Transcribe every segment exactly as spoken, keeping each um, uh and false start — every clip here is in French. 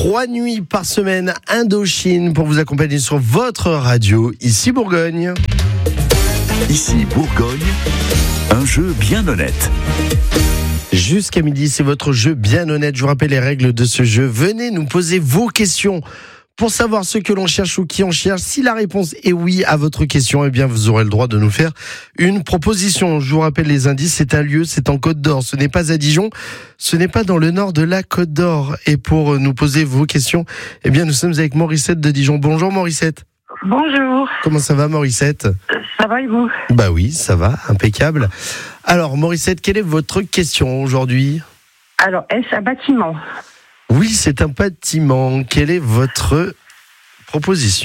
Trois nuits par semaine, Indochine, pour vous accompagner sur votre radio, ici Bourgogne. Ici Bourgogne, un jeu bien honnête. Jusqu'à midi, c'est votre jeu bien honnête. Je vous rappelle les règles de ce jeu. Venez nous poser vos questions pour savoir ce que l'on cherche ou qui on cherche. Si la réponse est oui à votre question, eh bien vous aurez le droit de nous faire une proposition. Je vous rappelle les indices, c'est un lieu, c'est en Côte d'Or. Ce n'est pas à Dijon, ce n'est pas dans le nord de la Côte d'Or. Et pour nous poser vos questions, eh bien nous sommes avec Morissette de Dijon. Bonjour Morissette. Bonjour. Comment ça va Morissette ? Ça va et vous ? Bah oui, ça va, impeccable. Alors Morissette, quelle est votre question aujourd'hui ? Alors, est-ce un bâtiment ? Oui, c'est un bâtiment. Quelle est votre proposition ?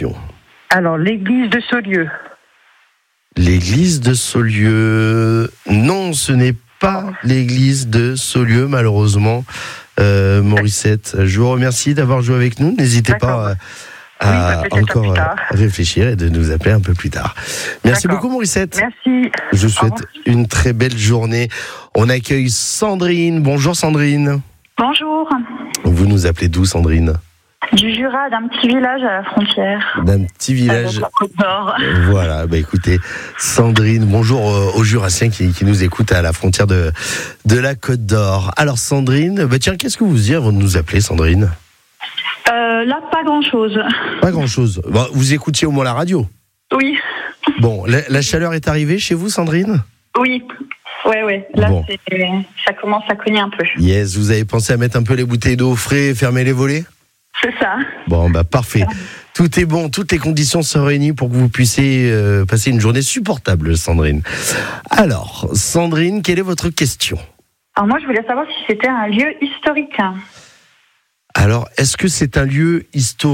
Alors, l'église de Saulieu. L'église de Saulieu. Non, ce n'est pas l'église de Saulieu, malheureusement. Euh, Morissette, je vous remercie d'avoir joué avec nous. N'hésitez D'accord. pas à, Oui, à encore à réfléchir et de nous appeler un peu plus tard. Merci D'accord. beaucoup, Morissette. Merci. Je vous Au souhaite revoir. une très belle journée. On accueille Sandrine. Bonjour Sandrine. Bonjour. Vous nous appelez d'où, Sandrine ? Du Jura, d'un petit village à la frontière. D'un petit village. Avec la Côte d'Or. Voilà, bah écoutez, Sandrine, bonjour euh, aux Jurassiens qui, qui nous écoutent à la frontière de, de la Côte d'Or. Alors Sandrine, bah tiens, qu'est-ce que vous dites avant de nous appeler, Sandrine ? Euh, là, pas grand-chose. Pas grand-chose. Bon, vous écoutiez au moins la radio ? Oui. Bon, la, la chaleur est arrivée chez vous, Sandrine ? Oui. Ouais, ouais. Là, Bon. c'est, ça commence à cogner un peu. Yes, vous avez pensé à mettre un peu les bouteilles d'eau au frais et fermer les volets ? C'est ça. Bon, bah parfait. Tout est bon, toutes les conditions sont réunies pour que vous puissiez euh, passer une journée supportable, Sandrine. Alors, Sandrine, quelle est votre question ? Alors moi, je voulais savoir si c'était un lieu historique. Alors, est-ce que c'est un lieu historique ?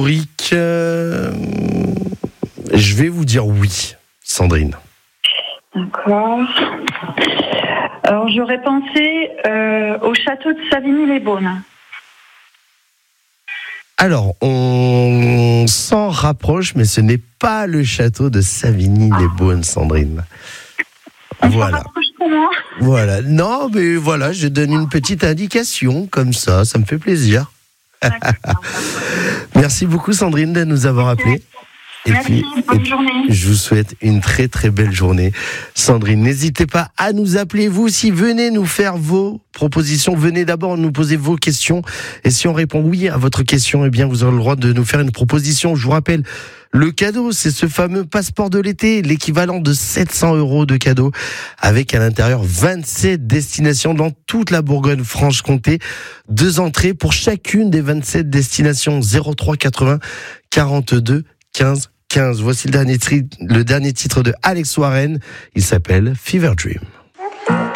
euh, Je vais vous dire oui, Sandrine. D'accord. Alors, j'aurais pensé euh, au château de Savigny-les-Beaunes. Alors, on s'en rapproche, mais ce n'est pas le château de Savigny-les-Beaunes, Sandrine. On s'en Voilà. rapproche comment ? Voilà. Non, mais voilà, je donne une petite indication, comme ça, ça me fait plaisir. Merci beaucoup, Sandrine, de nous avoir appelés. Et Merci, bonne et puis, journée. je vous souhaite une très très belle journée. Sandrine, n'hésitez pas à nous appeler, vous aussi, venez nous faire vos propositions, venez d'abord nous poser vos questions, et si on répond oui à votre question, eh bien vous aurez le droit de nous faire une proposition. Je vous rappelle, le cadeau, c'est ce fameux passeport de l'été, l'équivalent de sept cents euros de cadeau, avec à l'intérieur vingt-sept destinations dans toute la Bourgogne-Franche-Comté, deux entrées pour chacune des vingt-sept destinations. Zéro trois quatre-vingts quarante-deux quinze quinze. Voici le dernier, tri- le dernier titre de Alex Warren. Il s'appelle Fever Dream.